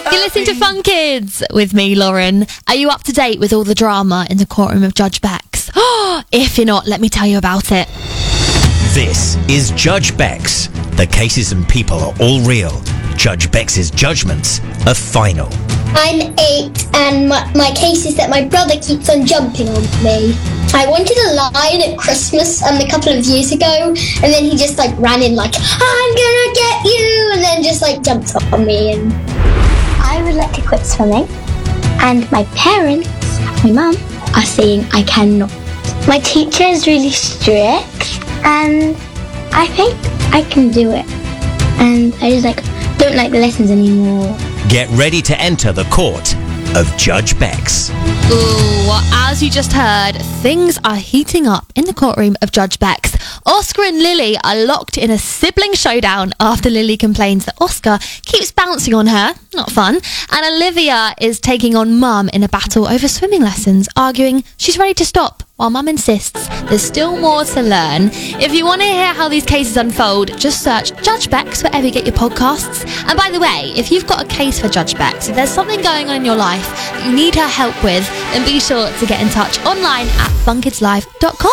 You're listening to Fun Kids with me, Lauren. Are you up to date with all the drama in the courtroom of Judge Bex? If you're not, let me tell you about it. This is Judge Bex. The cases and people are all real. Judge Bex's judgments are final. I'm 8 and my case is that my brother keeps on jumping on me. I wanted a lion at Christmas a couple of years ago, and then he just ran in I'm gonna get you, and then just jumped on me. And I would like to quit swimming, and my parents, my mum, are saying I cannot. My teacher is really strict, and I think I can do it. And I just don't like the lessons anymore. Get ready to enter the court of Judge Bex. Ooh, as you just heard, things are heating up in the courtroom of Judge Bex. Oscar and Lily are locked in a sibling showdown after Lily complains that Oscar keeps bouncing on her. Not fun. And Olivia is taking on Mum in a battle over swimming lessons, arguing she's ready to stop, while Mum insists there's still more to learn. If you want to hear how these cases unfold, just search Judge Bex wherever you get your podcasts. And by the way, if you've got a case for Judge Bex, if there's something going on in your life that you need her help with, then be sure to get in touch online at funkidslive.com.